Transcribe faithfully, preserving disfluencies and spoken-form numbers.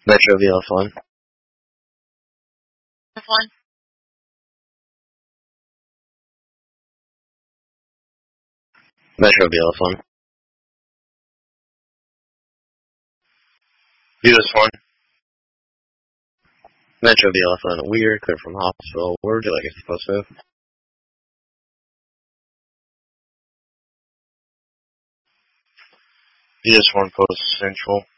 Metro V L one. One. Metro V L one. V S one. Metro V L one. We're clear from hospital. Where would you like us to post move? V S one post central.